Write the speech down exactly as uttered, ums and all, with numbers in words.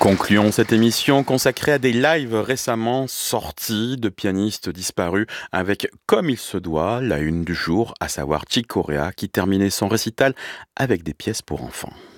Concluons cette émission consacrée à des lives récemment sortis de pianistes disparus avec, comme il se doit, la une du jour, à savoir Chick Corea qui terminait son récital avec des pièces pour enfants.